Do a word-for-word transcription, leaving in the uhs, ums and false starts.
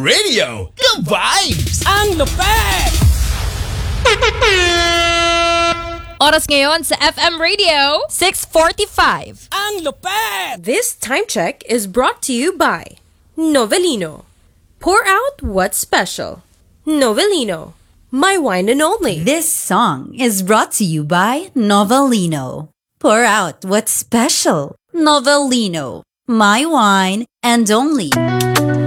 Radio. Good vibes! Ang lupet! Oras ngayon sa F M Radio, six forty-five. Ang lupet! This time check is brought to you by Novelino. Pour out what's special. Novelino. My wine and only. This song is brought to you by Novelino. Pour out what's special. Novelino. My wine and only.